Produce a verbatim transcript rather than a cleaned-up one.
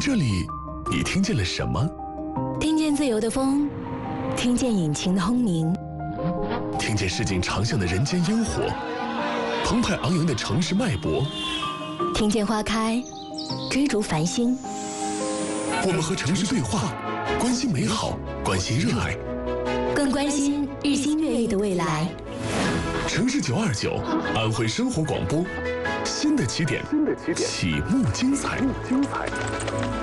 这里，你听见了什么？ 听见自由的风，听见引擎的轰鸣， 听见市井长巷的人间烟火，澎湃昂扬的城市脉搏， 听见花开，追逐繁星。 我们和城市对话，关心美好，关心热爱， 更关心日新月异的未来。 城市九二九，安徽生活广播，新的起点，起幕精彩。